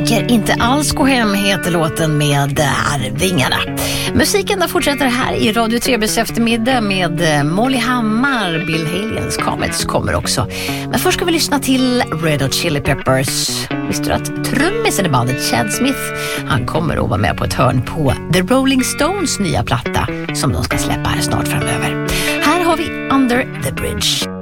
tänker inte alls gå hem, heter låten med Arvingarna. Musiken där fortsätter här i Radio Trebys eftermiddag med Molly Hammar. Bill Halians Comets kommer också. Men först ska vi lyssna till Red Hot Chili Peppers. Visste du att trummisen i bandet Chad Smith, han kommer att vara med på ett hörn på The Rolling Stones nya platta som de ska släppa här snart framöver. Här har vi Under the Bridge.